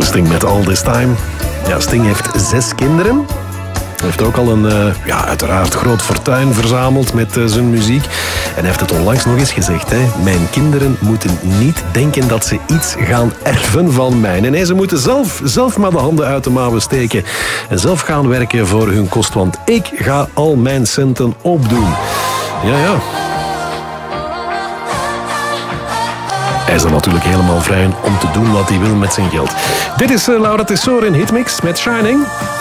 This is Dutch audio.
Sting met All This Time. Ja, Sting heeft 6 kinderen. Hij heeft ook al een, uiteraard groot fortuin verzameld met zijn muziek. En hij heeft het onlangs nog eens gezegd. Hè? Mijn kinderen moeten niet denken dat ze iets gaan erven van mij. Nee, ze moeten zelf maar de handen uit de mouwen steken. En zelf gaan werken voor hun kost. Want ik ga al mijn centen opdoen. Ja. Hij is er natuurlijk helemaal vrij om te doen wat hij wil met zijn geld. Dit is Laura Tesoro in Hitmix met Shining.